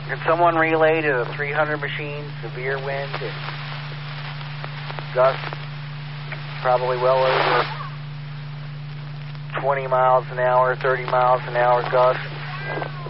Can someone relay to the 300 machine, severe wind and gusts, probably well over 20 miles an hour, 30 miles an hour gusts?